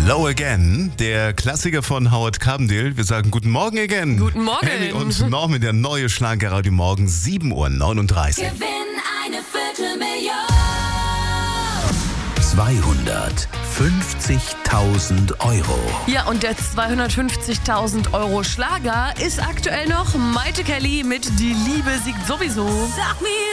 Hello Again, der Klassiker von Howard Carpendale. Wir sagen guten Morgen again. Guten Morgen. Henny und Norm mit der neue Schlagerradio morgen 7.39 Uhr. Gewinn eine Viertelmillion. 250.000 Euro. Ja, und der 250.000 Euro Schlager ist aktuell noch Maite Kelly mit Die Liebe siegt sowieso. Sag mir